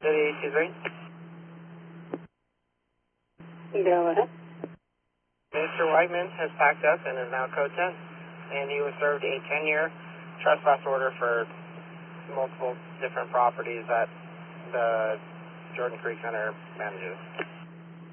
City 23. Go ahead. Mr. Whiteman has packed up and is now code 10, and he was served a 10-year trespass order for multiple different properties that the Jordan Creek Center manages.